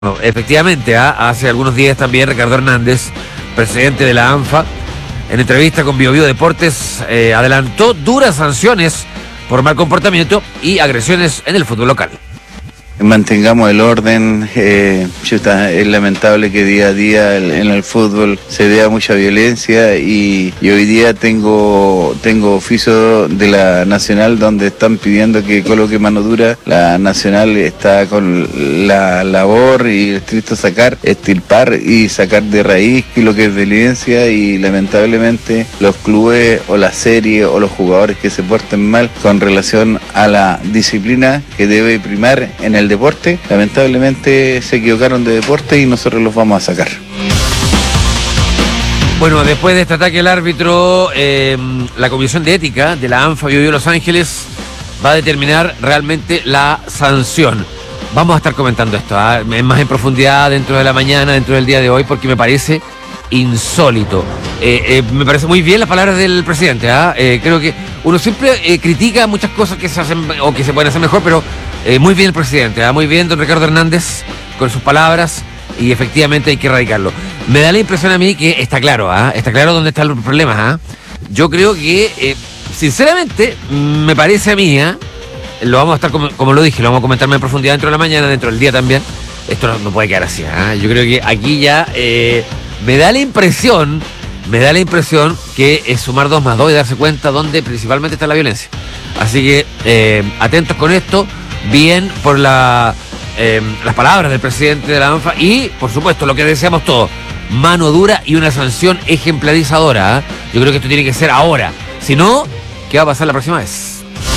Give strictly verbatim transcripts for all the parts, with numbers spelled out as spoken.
No, efectivamente, ¿eh? Hace algunos días también Ricardo Hernández, presidente de la ANFA, en entrevista con Bio Bio Deportes, eh, adelantó duras sanciones por mal comportamiento y agresiones en el fútbol local. Mantengamos el orden, eh, chuta, es lamentable que día a día en, en el fútbol se vea mucha violencia y, y hoy día tengo tengo oficio de la Nacional donde están pidiendo que coloque mano dura. La Nacional está con la labor y estricto sacar, extirpar y sacar de raíz lo que es violencia, y lamentablemente los clubes o las series o los jugadores que se porten mal con relación a la disciplina que debe primar en el deporte, lamentablemente se equivocaron de deporte y nosotros los vamos a sacar. Bueno, después de este ataque al árbitro, eh, la Comisión de Ética de la ANFA Bio Bio Los Ángeles va a determinar realmente la sanción. Vamos a estar comentando esto, ¿eh? más en profundidad dentro de la mañana, dentro del día de hoy, porque me parece insólito. Eh, eh, me parece muy bien las palabras del presidente, ¿eh? Eh, creo que uno siempre eh, critica muchas cosas que se hacen o que se pueden hacer mejor, pero eh, muy bien el presidente, ¿eh? muy bien don Ricardo Hernández con sus palabras, y efectivamente hay que erradicarlo. Me da la impresión a mí que está claro, ¿eh? está claro dónde están los problemas. ¿eh? Yo creo que, eh, sinceramente, me parece a mí, ¿eh? lo vamos a estar, como, como lo dije, lo vamos a comentar más en profundidad dentro de la mañana, dentro del día también. Esto no, no puede quedar así. ¿eh? Yo creo que aquí ya eh, me da la impresión, me da la impresión que es sumar dos más dos y darse cuenta dónde principalmente está la violencia. Así que eh, atentos con esto, bien por la, eh, las palabras del presidente de la ANFA y, por supuesto, lo que deseamos todos, mano dura y una sanción ejemplarizadora. ¿eh? Yo creo que esto tiene que ser ahora. Si no, ¿qué va a pasar la próxima vez?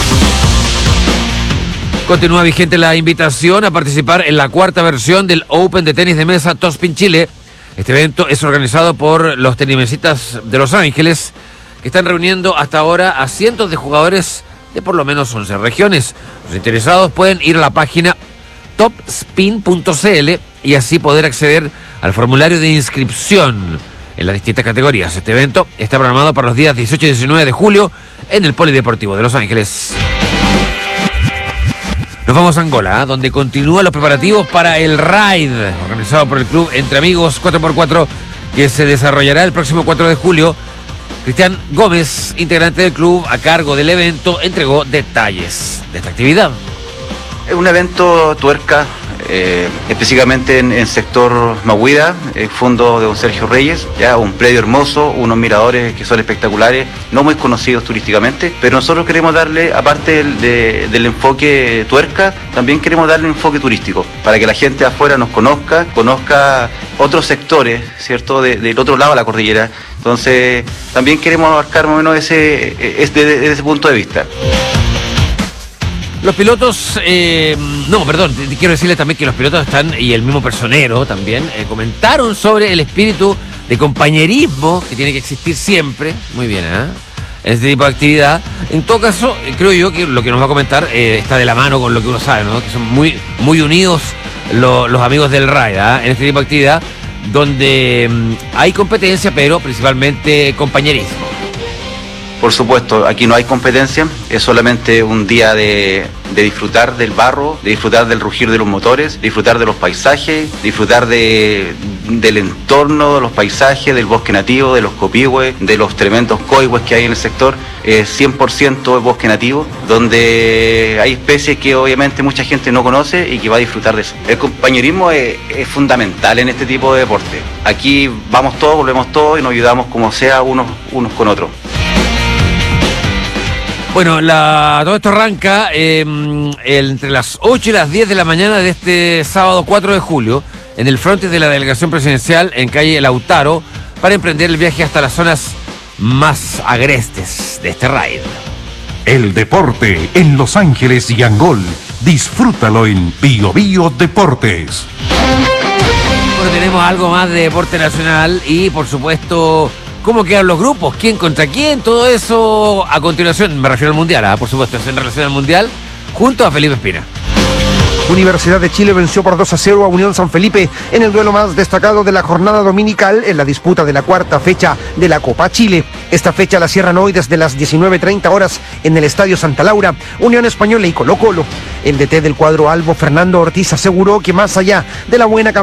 Continúa vigente la invitación a participar en la cuarta versión del Open de tenis de mesa Topspin Chile. Este evento es organizado por los tenismesistas de Los Ángeles, que están reuniendo hasta ahora a cientos de jugadores de por lo menos once regiones. Los interesados pueden ir a la página topspin punto c l y así poder acceder al formulario de inscripción en las distintas categorías. Este evento está programado para los días dieciocho y diecinueve de julio en el Polideportivo de Los Ángeles. Nos vamos a Angola, ¿eh? donde continúan los preparativos para el Ride, organizado por el club Entre Amigos cuatro por cuatro, que se desarrollará el próximo cuatro de julio. Cristian Gómez, integrante del club a cargo del evento, entregó detalles de esta actividad. Es un evento tuerca, eh, específicamente en el sector Mahuida, el fondo de don Sergio Reyes, ya un predio hermoso, unos miradores que son espectaculares, no muy conocidos turísticamente, pero nosotros queremos darle, aparte del, de, del enfoque tuerca, también queremos darle un enfoque turístico, para que la gente de afuera nos conozca, conozca otros sectores, ¿cierto?, de, del otro lado de la cordillera. Entonces, también queremos abarcar más o menos ese, ese, desde ese punto de vista. Los pilotos, eh, no, perdón, quiero decirles también que los pilotos están, y el mismo personero también, eh, comentaron sobre el espíritu de compañerismo que tiene que existir siempre, muy bien, ¿eh? en este tipo de actividad. En todo caso, creo yo que lo que nos va a comentar eh, está de la mano con lo que uno sabe, ¿no? Que son muy, muy unidos lo, los amigos del Ride, ¿eh? en este tipo de actividad, donde um, hay competencia, pero principalmente compañerismo. Por supuesto, aquí no hay competencia, es solamente un día de, de disfrutar del barro, de disfrutar del rugir de los motores, disfrutar de los paisajes, disfrutar de, del entorno, de los paisajes, del bosque nativo, de los copihue, de los tremendos coihues que hay en el sector. Es cien por ciento es bosque nativo, donde hay especies que obviamente mucha gente no conoce y que va a disfrutar de eso. El compañerismo es, es fundamental en este tipo de deporte. Aquí vamos todos, volvemos todos y nos ayudamos como sea unos, unos con otros. Bueno, la, todo esto arranca eh, el, entre las ocho y las diez de la mañana de este sábado cuatro de julio en el frontis de la delegación presidencial en calle Lautaro, para emprender el viaje hasta las zonas más agrestes de este raid. El deporte en Los Ángeles y Angol. Disfrútalo en Bio Bio Deportes. Bueno, tenemos algo más de deporte nacional y, por supuesto, cómo quedan los grupos, quién contra quién, todo eso a continuación. Me refiero al Mundial, ¿eh? por supuesto, es en relación al Mundial, junto a Felipe Espina. Universidad de Chile venció por dos a cero a Unión San Felipe en el duelo más destacado de la jornada dominical en la disputa de la cuarta fecha de la Copa Chile. Esta fecha la cierran hoy desde las diecinueve treinta horas en el Estadio Santa Laura, Unión Española y Colo Colo. El D T del cuadro albo, Fernando Ortiz, aseguró que más allá de la buena campaña